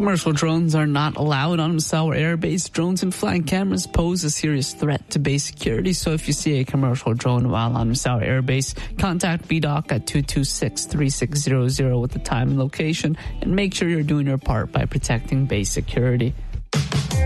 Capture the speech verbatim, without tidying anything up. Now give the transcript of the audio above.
Commercial drones are not allowed on Misawa Air Base. Drones and flying cameras pose a serious threat to base security. So if you see a commercial drone while on Misawa Air Base, contact B D O C at two two six, three six zero zero with the time and location, and make sure you're doing your part by protecting base security.